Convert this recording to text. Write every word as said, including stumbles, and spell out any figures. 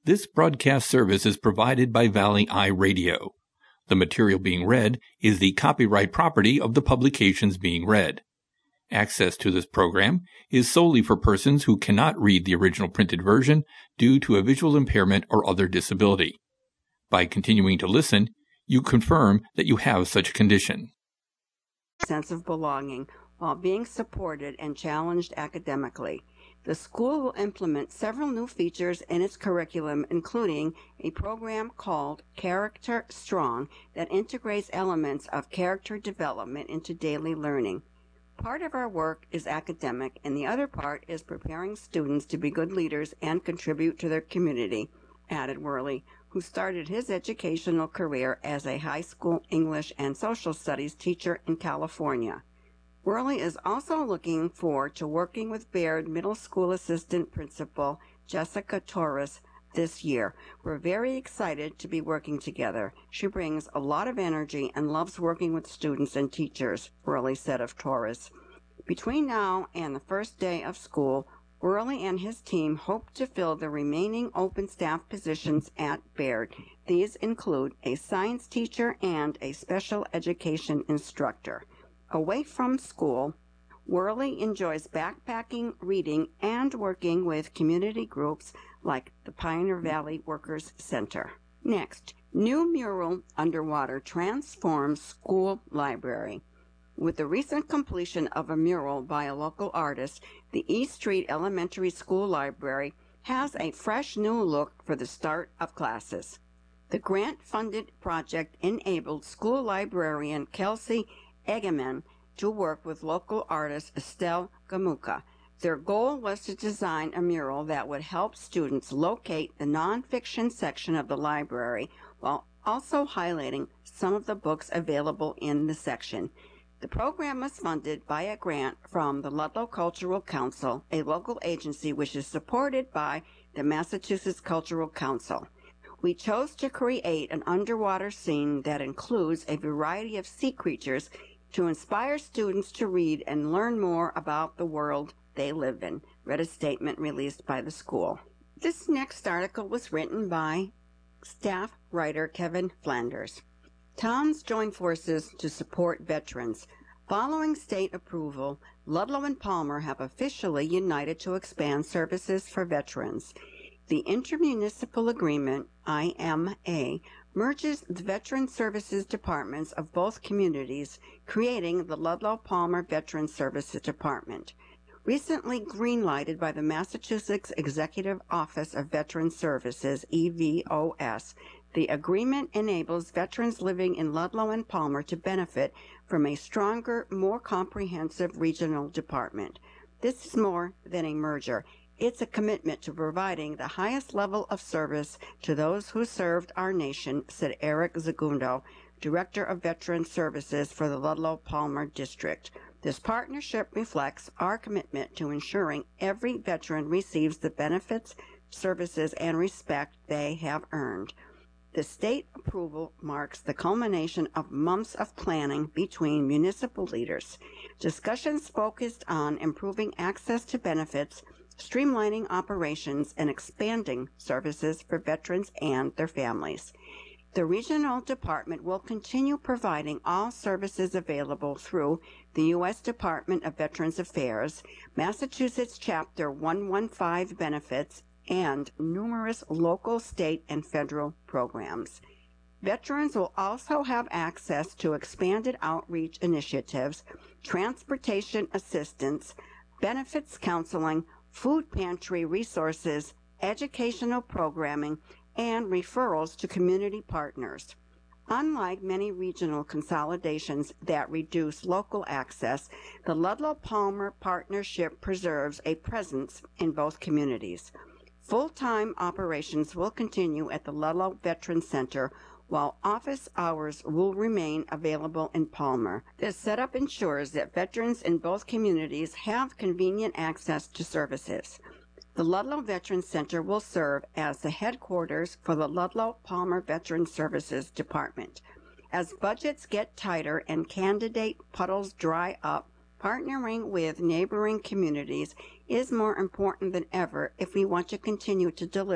This broadcast service is provided by Valley Eye Radio. The material being read is the copyright property of the publications being read. Access to this program is solely for persons who cannot read the original printed version due to a visual impairment or other disability. By continuing to listen, you confirm that you have such a condition. Sense of belonging while being supported and challenged academically. The school will implement several new features in its curriculum, including a program called Character Strong that integrates elements of character development into daily learning. Part of our work is academic, and the other part is preparing students to be good leaders and contribute to their community, added Worley, who started his educational career as a high school English and social studies teacher in California. Worley is also looking forward to working with Baird Middle School Assistant Principal Jessica Torres this year. We're very excited to be working together. She brings a lot of energy and loves working with students and teachers, Worley said of Torres. Between now and the first day of school, Worley and his team hope to fill the remaining open staff positions at Baird. These include a science teacher and a special education instructor. Away from school, Worley enjoys backpacking, reading, and working with community groups like the Pioneer Valley Workers Center. Next, new mural underwater transforms school library. With the recent completion of a mural by a local artist, the East Street Elementary School Library has a fresh new look for the start of classes. The grant-funded project enabled school librarian Kelsey Egeman to work with local artist Estelle Gamuka. Their goal was to design a mural that would help students locate the nonfiction section of the library while also highlighting some of the books available in the section. The program was funded by a grant from the Ludlow Cultural Council, a local agency which is supported by the Massachusetts Cultural Council. We chose to create an underwater scene that includes a variety of sea creatures to inspire students to read and learn more about the world they live in, read a statement released by the school. This next article was written by staff writer Kevin Flanders. Towns join forces to support veterans. Following state approval, Ludlow and Palmer have officially united to expand services for veterans. The Intermunicipal Agreement, I M A, merges the Veteran Services Departments of both communities, creating the Ludlow-Palmer Veteran Services Department. Recently greenlighted by the Massachusetts Executive Office of Veteran Services, E V O S, the agreement enables veterans living in Ludlow and Palmer to benefit from a stronger, more comprehensive regional department. This is more than a merger. It's a commitment to providing the highest level of service to those who served our nation, said Eric Zagundo, Director of Veteran Services for the Ludlow-Palmer District. This partnership reflects our commitment to ensuring every veteran receives the benefits, services, and respect they have earned. The state approval marks the culmination of months of planning between municipal leaders. Discussions focused on improving access to benefits, streamlining operations, and expanding services for veterans and their families. The regional department will continue providing all services available through the U S Department of Veterans Affairs, Massachusetts Chapter one fifteen benefits, and numerous local, state, and federal programs. Veterans will also have access to expanded outreach initiatives, transportation assistance, benefits counseling, food pantry resources, educational programming, and referrals to community partners. Unlike many regional consolidations that reduce local access, the Ludlow-Palmer Partnership preserves a presence in both communities. Full-time operations will continue at the Ludlow Veteran Center, while office hours will remain available in Palmer. This setup ensures that veterans in both communities have convenient access to services. The Ludlow Veteran Center will serve as the headquarters for the Ludlow-Palmer Veteran Services Department. As budgets get tighter and candidate puddles dry up, partnering with neighboring communities is more important than ever if we want to continue to deliver